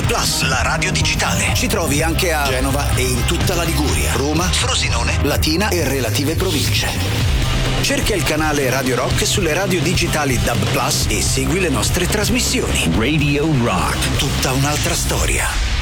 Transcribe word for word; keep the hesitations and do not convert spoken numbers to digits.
Plus, la radio digitale. Ci trovi anche a Genova e in tutta la Liguria, Roma, Frosinone, Latina e relative province. Cerca il canale Radio Rock sulle radio digitali D A B Plus e segui le nostre trasmissioni. Radio Rock, tutta un'altra storia.